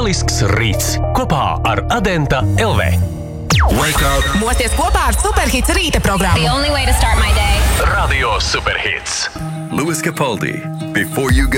Lielisks rīts kopā ar Adenta LV. Wake up! Mosties kopā ar Superhits rīta programmu. The only way to start my day. Radio Superhits. Louis Capaldi, Before You Go.